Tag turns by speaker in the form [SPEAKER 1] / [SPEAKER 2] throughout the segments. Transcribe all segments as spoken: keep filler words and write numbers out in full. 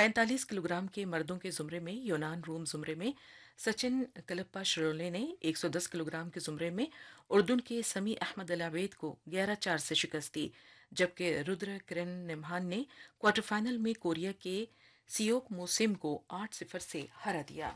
[SPEAKER 1] पैंतालीस किलोग्राम के मर्दों के जुमरे में यूनान रूम जुमरे में सचिन कलप्पा श्रोले ने एक सौ दस किलोग्राम के जुमरे में उर्दून के समी अहमद अल आवेद को ग्यारह चार से शिकस्त दी, जबकि रुद्र किरण निम्हान ने क्वार्टर फाइनल में कोरिया के सियोक मोसिम को आठ सिफर से हरा दिया।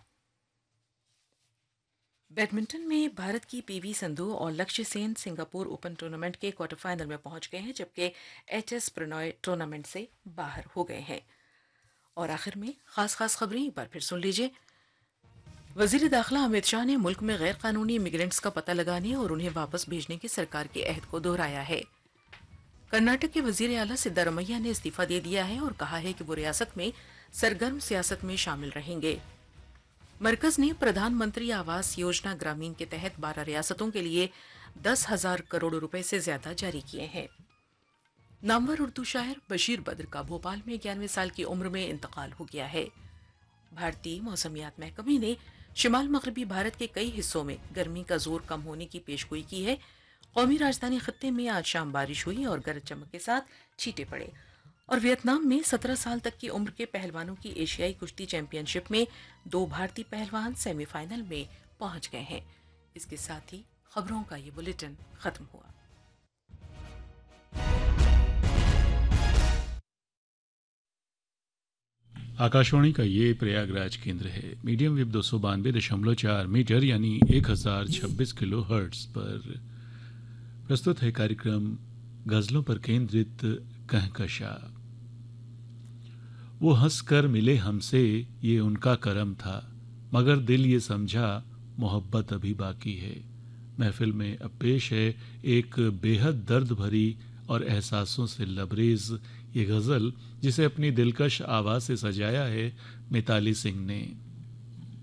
[SPEAKER 1] बैडमिंटन में भारत की पीवी संधू और लक्ष्य सेन सिंगापुर ओपन टूर्नामेंट के क्वार्टर फाइनल में पहुंच गए हैं, जबकि एच एस प्रणॉय टूर्नामेंट से बाहर हो गए हैं। और आखिर में खास खास खबरें एक बार फिर सुन लीजिए। वजीर दाखिला अमित शाह ने मुल्क में गैर कानूनी इमिग्रेंट्स का पता लगाने और उन्हें वापस भेजने की सरकार के अहद को दोहराया है। कर्नाटक के वजीर आला सिद्धारमैया ने इस्तीफा दे दिया है और कहा है कि वो रियासत में सरगर्म सियासत में शामिल रहेंगे। मरकज ने प्रधानमंत्री आवास योजना ग्रामीण के तहत बारह रियासतों के लिए दस हजार करोड़ रुपए से ज्यादा जारी किए हैं। नामवर उर्दू शायर बशीर बद्र का भोपाल में ग्यानवे साल की उम्र में इंतकाल हो गया है। भारतीय मौसमियात महकमे ने शिमाल मगरबी भारत के कई हिस्सों में गर्मी का जोर कम होने की पेशगोई की है। कौमी राजधानी खत्ते में आज शाम बारिश हुई और गरज चमक के साथ छींटे पड़े। और वियतनाम में सत्रह साल तक की उम्र के पहलवानों की एशियाई कुश्ती चैंपियनशिप में दो भारतीय पहलवान सेमीफाइनल में पहुंच गए हैं। इसके साथ ही खबरों का ये बुलेटिन खत्म हुआ।
[SPEAKER 2] आकाशवाणी का ये प्रयागराज केंद्र है। मीडियम वेव दो सौ बानवे दशमलव चार मीटर यानी एक हजार छब्बीस किलो हर्ट्स पर प्रस्तुत है कार्यक्रम गजलों पर केंद्रित कहकशा। वो हंस कर मिले हमसे ये उनका करम था, मगर दिल ये समझा मोहब्बत अभी बाकी है। महफिल में अब पेश है एक बेहद दर्द भरी और एहसासों से लबरेज ये गज़ल, जिसे अपनी दिलकश आवाज़ से सजाया है मिताली सिंह ने।